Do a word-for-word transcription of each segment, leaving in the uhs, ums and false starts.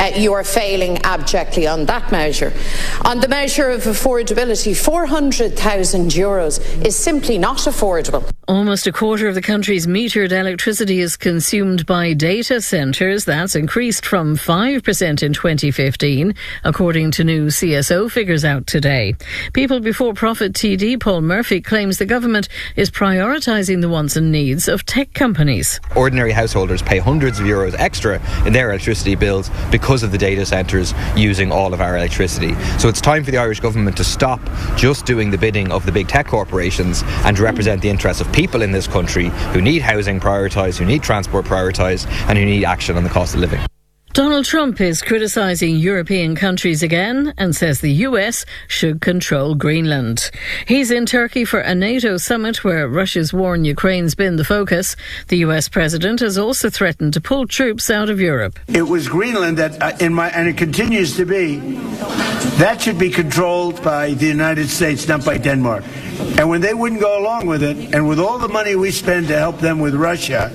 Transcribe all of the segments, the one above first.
uh, you are failing abjectly on that measure. On the measure of affordability, four hundred thousand euros is simply not affordable. Almost a quarter of the country's metered electricity is consumed by data centres. That's increased from five percent in twenty fifteen, according to new C S O figures out today. People Before Profit T D Paul Murphy claims the government is prioritising the wants and needs of tech companies. Ordinary householders pay hundreds of euros extra in their electricity bills because of the data centres using all of our electricity. So it's time for the Irish government to stop just doing the bidding of the big tech corporations and to represent the interests of people in this country who need housing prioritised, who need transport prioritised, and who need action on the cost of living. Donald Trump is criticising European countries again and says the U S should control Greenland. He's in Turkey for a NATO summit where Russia's war in Ukraine's been the focus. The U S president has also threatened to pull troops out of Europe. It was Greenland that, uh, in my, and it continues to be, that should be controlled by the United States, not by Denmark. And when they wouldn't go along with it, and with all the money we spend to help them with Russia,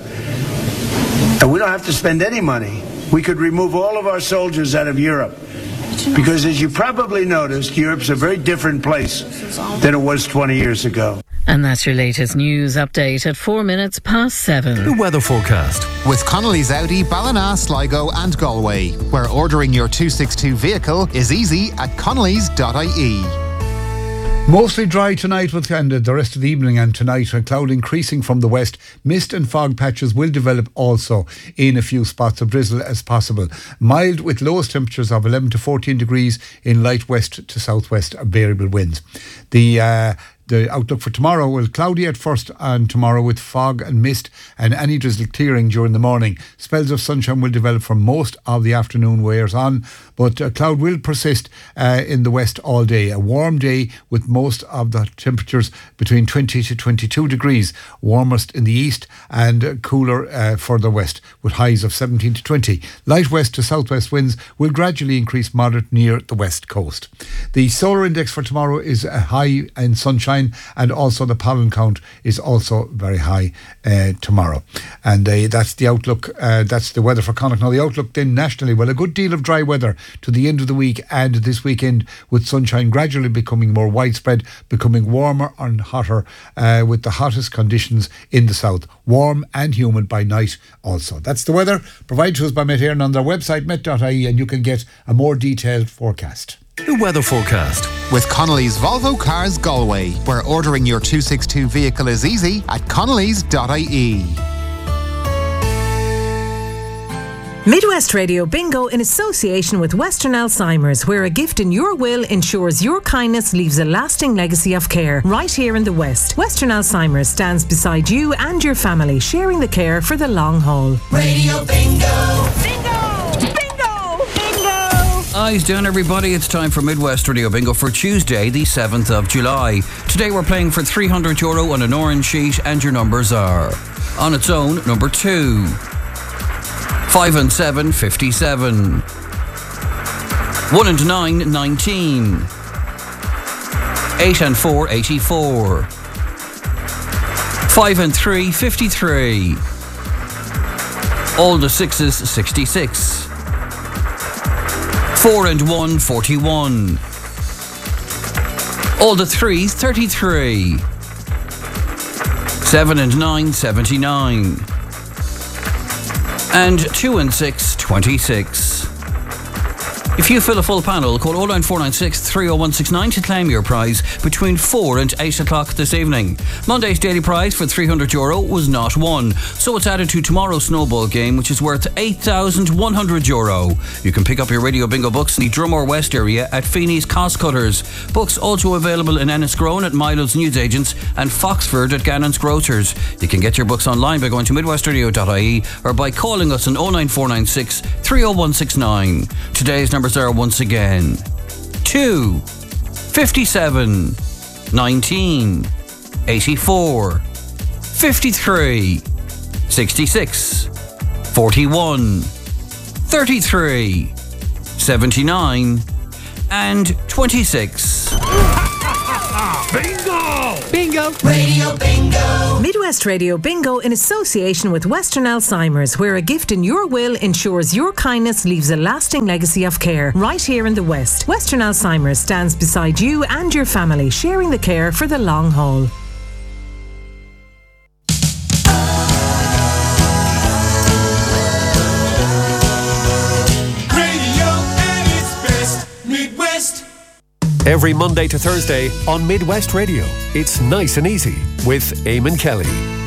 and we don't have to spend any money, we could remove all of our soldiers out of Europe. Because as you probably noticed, Europe's a very different place than it was twenty years ago. And that's your latest news update at four minutes past seven. The weather forecast with Connolly's Audi, Ballina, Sligo and Galway, where ordering your two sixty-two vehicle is easy at connellys dot I E. Mostly dry tonight with and the rest of the evening and tonight, and cloud increasing from the west. Mist and fog patches will develop also in a few spots of drizzle as possible. Mild with lowest temperatures of eleven to fourteen degrees in light west to southwest variable winds. The uh, The outlook for tomorrow will cloudy at first and tomorrow with fog and mist and any drizzle clearing during the morning. Spells of sunshine will develop for most of the afternoon wears on, but a cloud will persist uh, in the west all day. A warm day with most of the temperatures between twenty to twenty-two degrees, warmest in the east and cooler uh, further west with highs of seventeen to twenty. Light west to southwest winds will gradually increase moderate near the west coast. The solar index for tomorrow is a high in sunshine, and also the pollen count is also very high uh, tomorrow. And uh, that's the outlook, uh, that's the weather for Connacht. Now the outlook then nationally, well, a good deal of dry weather to the end of the week and this weekend, with sunshine gradually becoming more widespread, becoming warmer and hotter, uh, with the hottest conditions in the south. Warm and humid by night also. That's the weather provided to us by Met Éireann on their website met dot I E, and you can get a more detailed forecast. The weather forecast with Connolly's Volvo Cars Galway, where ordering your two sixty-two vehicle is easy at connellys dot I E. Midwest Radio Bingo in association with Western Alzheimer's, where a gift in your will ensures your kindness leaves a lasting legacy of care. Right here in the West, Western Alzheimer's stands beside you and your family, sharing the care for the long haul. Radio Bingo! Bingo! Bingo! Bingo! Eyes down, everybody. It's time for Midwest Radio Bingo for Tuesday, the seventh of July. Today we're playing for three hundred euro on an orange sheet, and your numbers are: on its own, number two. Five and seven, fifty-seven. One and nine, nineteen. Eight and four, eighty-four. Five and three, fifty-three. All the sixes, sixty-six. Four and one, forty-one. All the threes, thirty-three. Seven and nine, seventy-nine. And two and six, twenty-six. If you fill a full panel, call oh nine four nine six, three oh one six nine to claim your prize between four and eight o'clock this evening. Monday's daily prize for three hundred euro was not won, so it's added to tomorrow's snowball game, which is worth eight thousand one hundred euro. You can pick up your Radio Bingo books in the Drumore West area at Feeney's Cost Cutters. Books also available in Enniscrone at Milo's Newsagents and Foxford at Gannon's Grocers. You can get your books online by going to midwest radio dot I E or by calling us on oh nine four nine six, three oh one six nine. Today's numbers are once again two, fifty-seven, nineteen, eighty-four, fifty-three, sixty-six, forty-one, thirty-three, seventy-nine and twenty-six. Bingo! Bingo! Radio Bingo! Midwest Radio Bingo in association with Western Alzheimer's, where a gift in your will ensures your kindness leaves a lasting legacy of care. Right here in the West, Western Alzheimer's stands beside you and your family, sharing the care for the long haul. Every Monday to Thursday on Midwest Radio, it's Nice and Easy with Eamon Kelly.